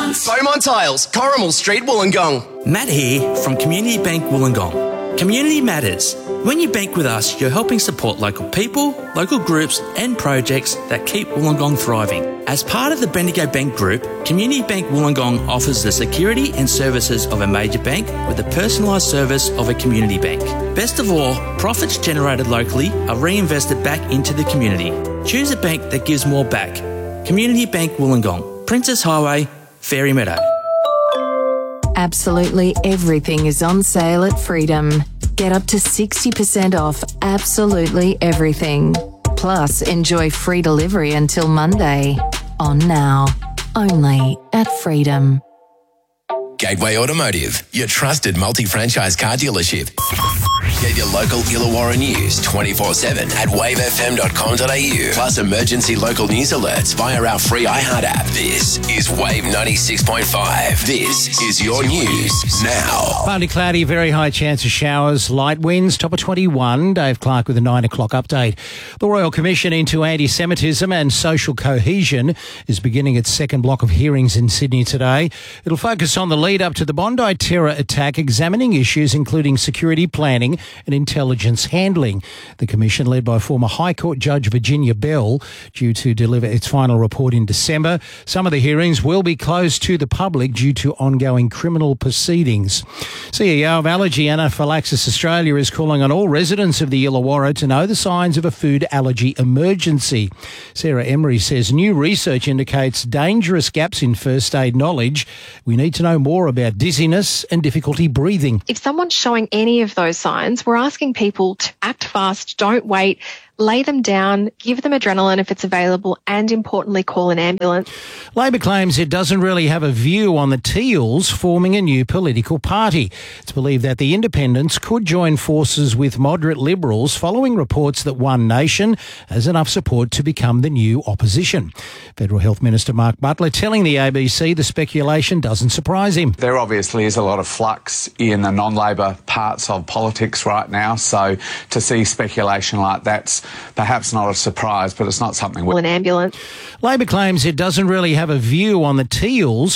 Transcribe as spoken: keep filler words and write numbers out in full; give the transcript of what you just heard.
Beaumont Tiles, Corrimal Street, Wollongong. Matt here from Community Bank Wollongong. Community matters. When you bank with us, you're helping support local people, local groups and projects that keep Wollongong thriving. As part of the Bendigo Bank Group, Community Bank Wollongong offers the security and services of a major bank with the personalised service of a community bank. Best of all, profits generated locally are reinvested back into the community. Choose a bank that gives more back. Community Bank Wollongong, Princess Highway, Fairy Meadow. Absolutely everything is on sale at Freedom. Get up to sixty percent off absolutely everything. Plus, enjoy free delivery until Monday. On now, only at Freedom. Gateway Automotive, your trusted multi-franchise car dealership. Get your local Illawarra news twenty-four seven at wave f m dot com dot a u. Plus emergency local news alerts via our free iHeart app. This is Wave ninety-six point five. This is your news now. Partly cloudy, very high chance of showers, light winds, top of twenty-one. Dave Clark with a nine o'clock update. The Royal Commission into Anti-Semitism and Social Cohesion is beginning its second block of hearings in Sydney today. It'll focus on the lead up to the Bondi terror attack, examining issues including security planning and intelligence handling. The commission, led by former High Court Judge Virginia Bell, due to deliver its final report in December. Some of the hearings will be closed to the public due to ongoing criminal proceedings. C E O of Allergy Anaphylaxis Australia is calling on all residents of the Illawarra to know the signs of a food allergy emergency. Sarah Emery says new research indicates dangerous gaps in first aid knowledge. We need to know more about dizziness and difficulty breathing. If someone's showing any of those signs, we're asking people to act fast, don't wait, lay them down, give them adrenaline if it's available, and importantly, call an ambulance. Labor claims it doesn't really have a view on the Teals forming a new political party. It's believed that the Independents could join forces with moderate Liberals following reports that One Nation has enough support to become the new opposition. Federal Health Minister Mark Butler telling the A B C the speculation doesn't surprise him. There obviously is a lot of flux in the non-Labor parts of politics right now, so to see speculation like that's perhaps not a surprise, but it's not something... An ambulance. Labor claims it doesn't really have a view on the Teals